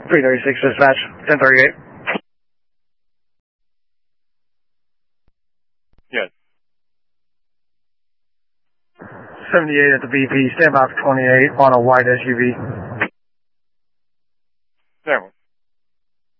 336 dispatch, 1038. Yes. 78 at the BP, stand by for 28 on a white SUV. There.